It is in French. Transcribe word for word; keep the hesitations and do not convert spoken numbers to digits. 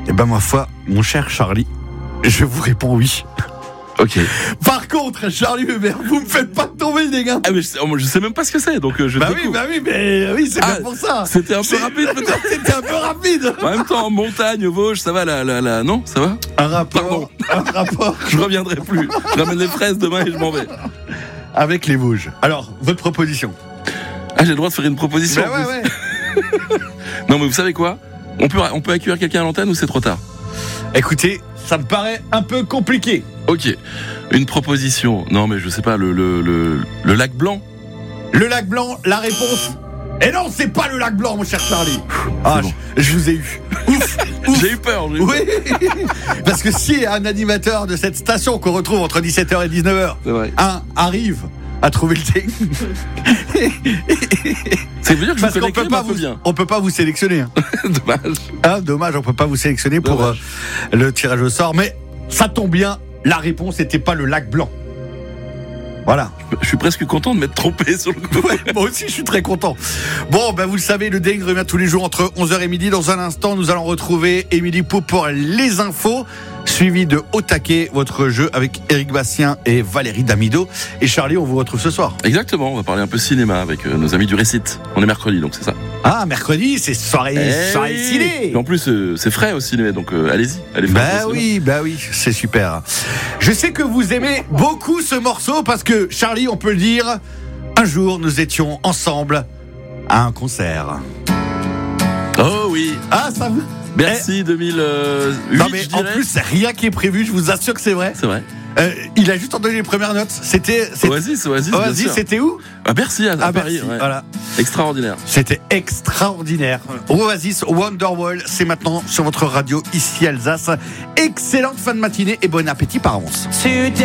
Eh ben, ma foi, mon cher Charlie, je vous réponds oui. Ok. Par contre, Charlie Weber, vous me faites pas tomber, les gars. Ah mais je, oh, je sais même pas ce que c'est, donc euh, je Bah découvre. oui, bah oui, mais oui, c'est Ah, bien pour ça. C'était un peu C'est- rapide peut-être. C'était un peu rapide. En même temps, en montagne, Vosges, ça va la, la, la... Non, ça va. Un rapport, Pardon. un rapport Je reviendrai plus. Je ramène les fraises demain et je m'en vais. avec les Vosges. Alors, votre proposition. Ah, j'ai le droit de faire une proposition. Bah en ouais, plus. ouais. Non, mais vous savez quoi, on peut, on peut accueillir quelqu'un à l'antenne ou c'est trop tard? Écoutez, ça me paraît un peu compliqué. Ok. Une proposition. Non, mais je sais pas, le, le, le, le lac Blanc. Le lac Blanc, la réponse. Et non, c'est pas le lac Blanc, mon cher Charlie. Ah, bon. je, je vous ai eu. Ouf, ouf. J'ai eu peur. J'ai eu Oui, parce que si un animateur de cette station qu'on retrouve entre dix-sept heures et dix-neuf heures, C'est vrai. un arrive à trouver le thé. Ça veut dire que je Parce connais qu'on peut quand pas même un peu vous, bien. on peut pas vous sélectionner. Hein. Dommage. Ah, dommage, on peut pas vous sélectionner pour euh, Dommage. le tirage au sort. Mais ça tombe bien, la réponse n'était pas le lac Blanc. Voilà. Je suis presque content de m'être trompé sur le coup. Ouais, moi aussi, je suis très content. Bon, ben vous le savez, le Ding revient tous les jours entre onze heures et midi. Dans un instant, nous allons retrouver Émilie Pou pour les infos, suivi de Au Taquet, votre jeu avec Éric Bastien et Valérie Damido. Et Charlie, on vous retrouve ce soir. Exactement, on va parler un peu cinéma avec euh, nos amis du Récit. On est mercredi, donc c'est ça. Ah, mercredi, c'est soirée, Eh soirée oui. ciné. Et en plus, euh, c'est frais au cinéma, donc euh, allez-y. Allez faire Bah un peu au cinéma. oui, bah oui, c'est super. Je sais que vous aimez beaucoup ce morceau parce que, Charlie, on peut le dire, un jour nous étions ensemble à un concert. Oh oui. Ah, ça vous... Merci deux mille huit, Non mais je en dirais. plus, c'est rien qui est prévu, je vous assure que c'est vrai. C'est vrai. Euh, il a juste entendu les premières notes. C'était... c'était... Oasis, Oasis, bien Oasis, sûr. c'était où? À Bercy, à, à À Paris. Bercy, ouais. voilà. Extraordinaire. C'était extraordinaire. Oasis Wonderwall, c'est maintenant sur votre radio ici Alsace. Excellente fin de matinée et bon appétit par avance.